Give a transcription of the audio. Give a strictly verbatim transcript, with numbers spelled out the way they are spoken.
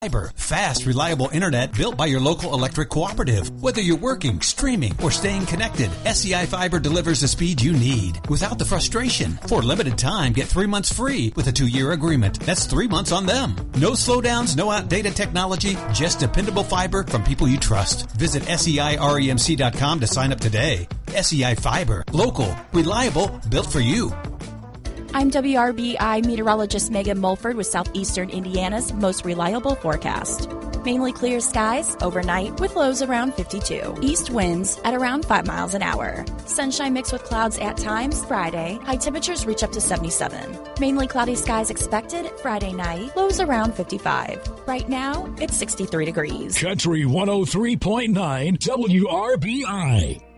Fiber, fast, reliable internet built by your local electric cooperative. Whether you're working, streaming, or staying connected, S E I Fiber delivers the speed you need without the frustration. For a limited time, get three months free with a two-year agreement. That's three months on them. No slowdowns, no outdated technology, just dependable fiber from people you trust. Visit S E I remc dot com to sign up today. S E I Fiber, local, reliable, built for you. I'm W R B I meteorologist Megan Mulford with Southeastern Indiana's most reliable forecast. Mainly clear skies overnight with lows around fifty-two. East winds at around five miles an hour. Sunshine mixed with clouds at times Friday. High temperatures reach up to seventy-seven. Mainly cloudy skies expected Friday night. Lows around fifty-five. Right now, it's sixty-three degrees. Country one oh three point nine W R B I.